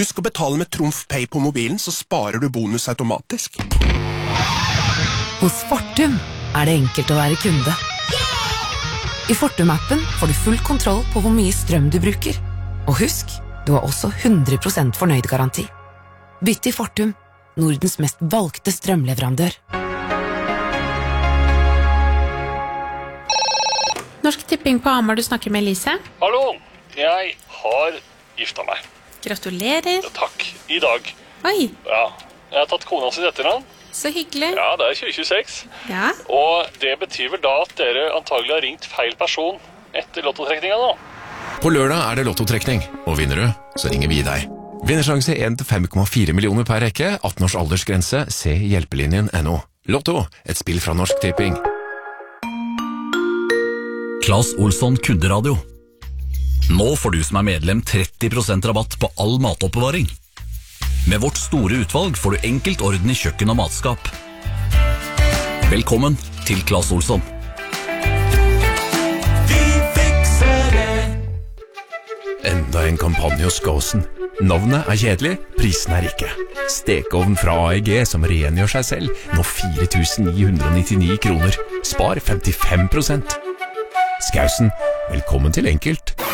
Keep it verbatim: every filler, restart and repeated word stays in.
Husk å betale med Trumf Pay på mobilen, så sparer du bonus automatisk. Hos Fortum er det enkelt å være kunde. I Fortum-appen får du full kontroll på hvor mye strøm du bruker. Og husk, du har også hundre prosent fornøyd-garanti. Bytt til Fortum, Nordens mest valgte strømleverandør. Norsk Tipping på Hamar, du snakker med Elise. Hallo, jeg har gifta meg. Gratulerer. Ja, takk, i dag. Oi. Ja, jeg har tatt kona sitt etternavn. Så hyggelig. Ja, det er tjue tjueseks. Ja. Og det betyr vel da at dere antagelig har ringt feil person etter lottotrekninga nå. På lørdag er det lottotrekning, og vinner du, så ringer vi deg. Vinnersjanse en til fem komma fire millioner per rekke, atten års aldersgrense, se hjelpelinjen punktum no. Lotto, et spill fra Norsk Tipping. Claes Olsson Kunderadio. Nå får du som er medlem tretti prosent rabatt på all matoppbevaring. Med vårt store utvalg får du enkelt orden i kjøkken og matskap. Velkommen til Claes Olsson. Enda en kampanje hos Gåsen. Navnet er kjedelig, prisen er ikke. Stekeovn fra A E G som rengjør seg selv, nå fire tusen ni hundre nittini kroner. Spar femtifem prosent. Skausen, velkommen til enkelt.